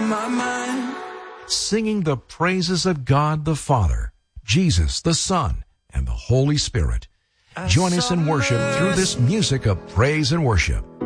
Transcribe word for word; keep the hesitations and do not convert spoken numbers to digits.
my mind. Singing the praises of God the Father, Jesus the Son, and the Holy Spirit. Join us in worship through this music of praise and worship.